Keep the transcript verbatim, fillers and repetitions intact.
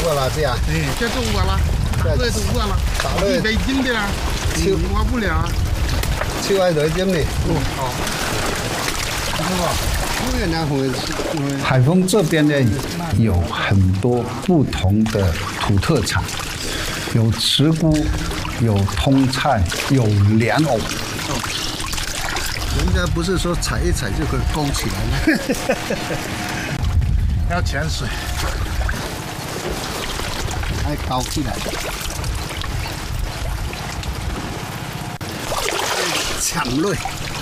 过啦，这样。 哎，这就饿了，这就饿了。 打了一百斤的了， 秋饿不了。 秋爱多斤的。 哦，好。是吧？ 五月两回。 海丰这边呢，有很多不同的土特产，有茨菇，有通菜，有莲藕。 人家不是说踩一踩就可以勾起来吗？ 要潜水， 还高起来。抢瑞。